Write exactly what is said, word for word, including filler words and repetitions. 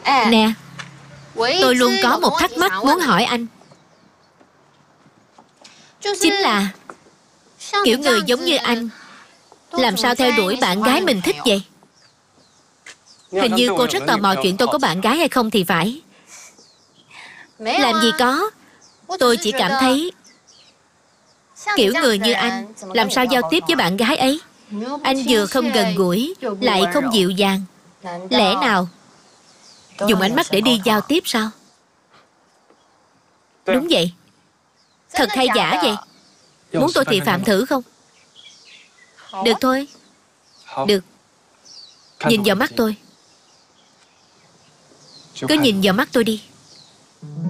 Nè, tôi luôn có một thắc mắc muốn hỏi anh. Chính là kiểu người giống như anh làm sao theo đuổi bạn gái mình thích vậy? Hình như cô rất tò mò chuyện tôi có bạn gái hay không thì phải. Làm gì có. Tôi chỉ cảm thấy kiểu người như anh làm sao giao tiếp với bạn gái ấy. Anh vừa không gần gũi lại không dịu dàng. Lẽ nào dùng ánh mắt để đi giao tiếp sao? Đúng vậy. Thật hay giả vậy? Muốn tôi thị phạm thử không? Được thôi. Được. Nhìn vào mắt tôi. Cứ nhìn vào mắt tôi đi.